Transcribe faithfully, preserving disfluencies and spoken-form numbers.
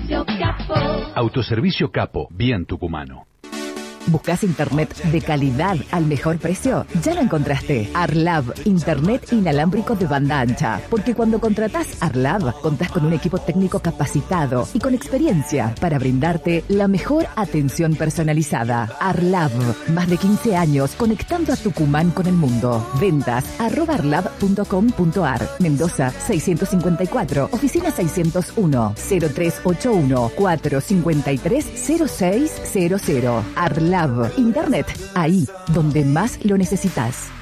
Autoservicio Capo. Autoservicio Capo, bien tucumano. ¿Buscas internet de calidad al mejor precio? Ya lo encontraste. Arlab, internet inalámbrico de banda ancha. Porque cuando contratás Arlab, contás con un equipo técnico capacitado y con experiencia para brindarte la mejor atención personalizada. Arlab, más de quince años conectando a Tucumán con el mundo. Ventas arroba arlab punto com punto ar. Mendoza seiscientos cincuenta y cuatro, oficina seiscientos uno, cero tres ocho uno, cuatro cinco tres, cero seis cero cero. Arlab, internet, ahí donde más lo necesitas.